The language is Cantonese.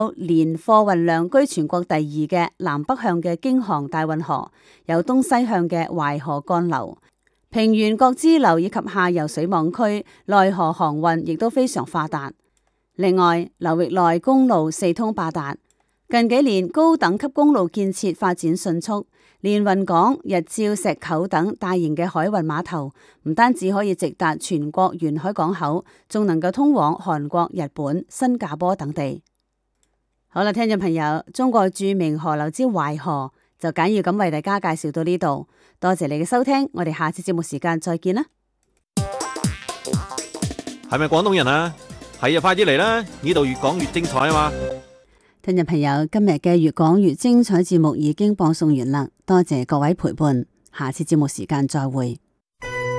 連貨運量居全國第二嘅南北向嘅京杭大運河，有東西向嘅淮河幹流，平原各支流以及下游水網區內河航運亦都非常發達。另外，流域內公路四通八達。近幾年高等級公路建設發展迅速，連雲港、日照、石臼等大型嘅海運碼頭，唔單止可以直達全國沿海港口，仲能夠通往韓國、日本、新加坡等地。好啦，聽眾朋友，中國著名河流之淮河就簡要咁為大家介紹到呢度，多謝你嘅收聽，我哋下次節目時間再見啦。 係咪廣東人啊？係啊，快啲嚟啦！呢度越講越精彩啊嘛！ 聽眾朋友，今日嘅越講越精彩節目已經播送完啦，多謝各位陪伴，下次節目時間再會。